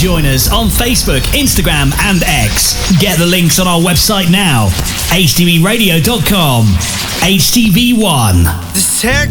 join us on Facebook, Instagram and X. Get the links on our website now, htbradio.com. HTV1. This hair